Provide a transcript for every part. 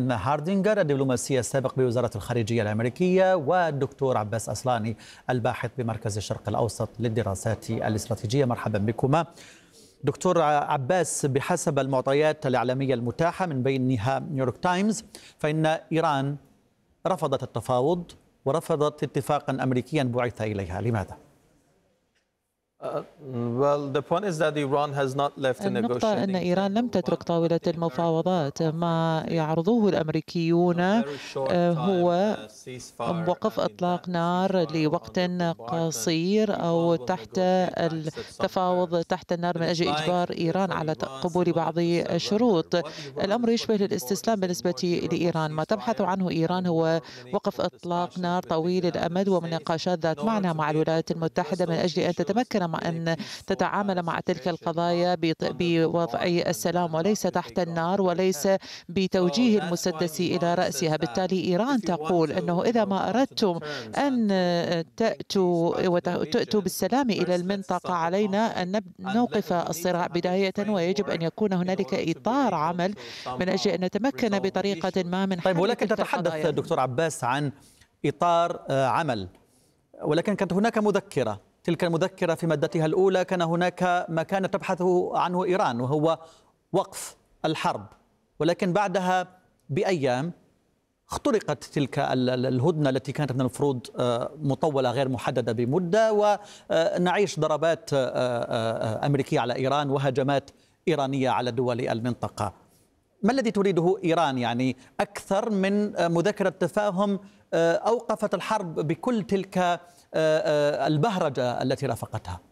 جون هاردينغر الدبلوماسي السابق بوزارة الخارجية الأمريكية، والدكتور عباس أصلاني الباحث بمركز الشرق الأوسط للدراسات الاستراتيجية. مرحبا بكما. دكتور عباس، بحسب المعطيات الإعلامية المتاحة من بينها نيويورك تايمز، فإن إيران رفضت التفاوض ورفضت اتفاقا أمريكيا بعث إليها. لماذا؟ النقطة أن إيران لم تترك طاولة المفاوضات. ما يعرضوه الأمريكيون هو وقف إطلاق نار لوقت قصير أو تحت التفاوض تحت النار من أجل إجبار إيران على قبول بعض الشروط. الأمر يشبه الاستسلام بالنسبة لإيران. ما تبحث عنه إيران هو وقف إطلاق نار طويل الأمد ومناقشات ذات معنى مع الولايات المتحدة من أجل أن تتمكن أن تتعامل مع تلك القضايا بوضع السلام وليس تحت النار وليس بتوجيه المسدس إلى رأسها. بالتالي إيران تقول أنه إذا ما أردتم أن تأتوا بالسلام إلى المنطقة علينا أن نوقف الصراع بداية، ويجب أن يكون هنالك إطار عمل من أجل أن نتمكن بطريقة ما من حل. طيب، ولكن تتحدث دكتور عباس عن إطار عمل، ولكن كانت هناك مذكرة. تلك المذكرة في مادتها الأولى كان هناك ما كانت تبحث عنه إيران وهو وقف الحرب، ولكن بعدها بأيام اخترقت تلك الهدنة التي كانت من المفروض مطولة غير محددة بمدة، ونعيش ضربات أمريكية على إيران وهجمات إيرانية على دول المنطقة. ما الذي تريده إيران؟ يعني أكثر من مذكرة تفاهم أوقفت الحرب بكل تلك البهرجة التي رافقتها.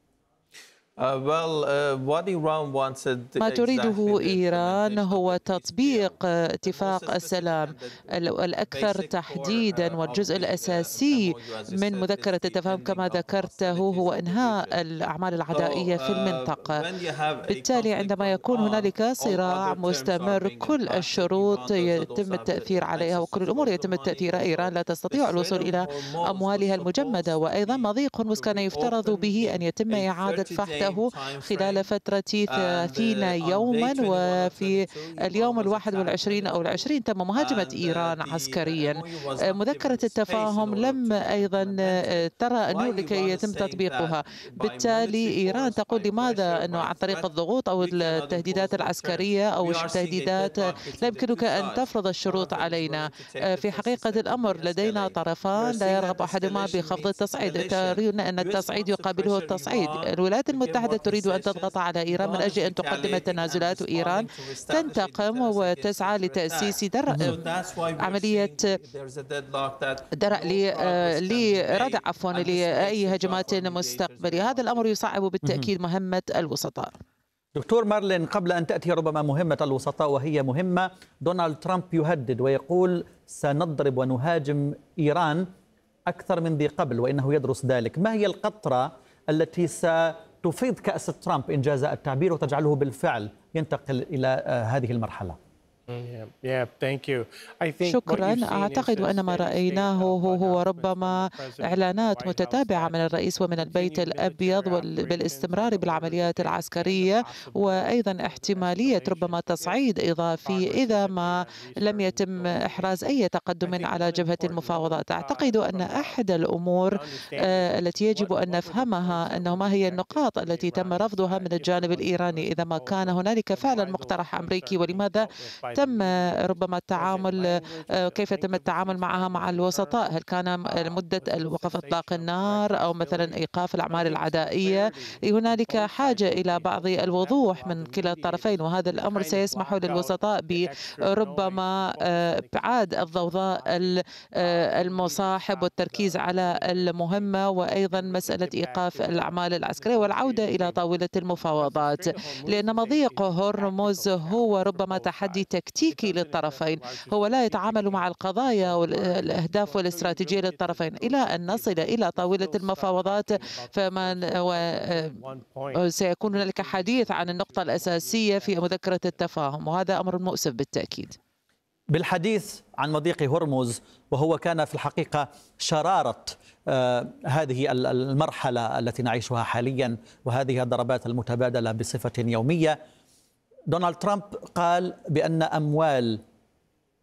ما تريده إيران هو تطبيق اتفاق السلام الأكثر تحديدا، والجزء الأساسي من مذكرة التفاهم كما ذكرته هو إنهاء الأعمال العدائية في المنطقة. بالتالي عندما يكون هنالك صراع مستمر كل الشروط يتم التأثير عليها وكل الأمور يتم التأثير. إيران لا تستطيع الوصول إلى أموالها المجمدة، وأيضا مضيق هرمز كان يفترض به أن يتم إعادة فحصه خلال فترة 30 يوما، وفي اليوم 21 أو 20 تم مهاجمة إيران عسكريا. مذكرة التفاهم لم أيضا ترى أنه لكي يتم تطبيقها. بالتالي إيران تقول لماذا أنه عن طريق الضغوط أو التهديدات العسكرية أو التهديدات لا يمكنك أن تفرض الشروط علينا. في حقيقة الأمر لدينا طرفان لا يرغب أحدهما بخفض التصعيد. ترون أن التصعيد يقابله التصعيد. الولايات المتحدة تريد أن تضغط على إيران من أجل أن تقدم التنازلات، وإيران تنتقم وتسعى لتأسيس عملية درع لردع لأي هجمات مستقبلية. هذا الأمر يصعب بالتأكيد مهمة الوسطاء. دكتور مارلين، قبل أن تأتي ربما مهمة الوسطاء وهي مهمة، دونالد ترامب يهدد ويقول سنضرب ونهاجم إيران أكثر من ذي قبل، وإنه يدرس ذلك. ما هي القطرة التي ستفيض كأس ترامب إن جاز التعبير وتجعله بالفعل ينتقل إلى هذه المرحلة؟ شكرا. أعتقد أن ما رأيناه هو ربما إعلانات متتابعة من الرئيس ومن البيت الأبيض بالاستمرار بالعمليات العسكرية، وأيضا احتمالية ربما تصعيد إضافي إذا ما لم يتم إحراز أي تقدم على جبهة المفاوضات. أعتقد أن أحد الأمور التي يجب أن نفهمها أنه ما هي النقاط التي تم رفضها من الجانب الإيراني إذا ما كان هنالك فعلا مقترح أمريكي، ولماذا تم ربما التعامل، كيف تم التعامل معها مع الوسطاء؟ هل كان مدة وقف إطلاق النار أو مثلا إيقاف الأعمال العدائية؟ هنالك حاجة إلى بعض الوضوح من كلا الطرفين، وهذا الأمر سيسمح للوسطاء بربما إبعاد الضوضاء المصاحب والتركيز على المهمة، وأيضا مسألة إيقاف الأعمال العسكرية والعودة إلى طاولة المفاوضات، لأن مضيق هرمز هو ربما تحدي تكتيكي للطرفين. هو لا يتعامل مع القضايا والأهداف والاستراتيجية للطرفين. إلى أن نصل إلى طاولة المفاوضات سيكون هنالك حديث عن النقطة الأساسية في مذكرة التفاهم، وهذا أمر مؤسف بالتأكيد. بالحديث عن مضيق هرمز، وهو كان في الحقيقة شرارة هذه المرحلة التي نعيشها حاليا وهذه الضربات المتبادلة بصفة يومية، دونالد ترامب قال بأن أموال